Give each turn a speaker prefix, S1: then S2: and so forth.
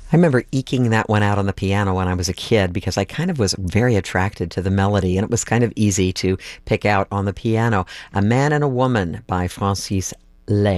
S1: I remember eking that one out on the piano when I was a kid because I kind of was very attracted to the melody and it was kind of easy to pick out on the piano. A Man and a Woman by Francis Lay.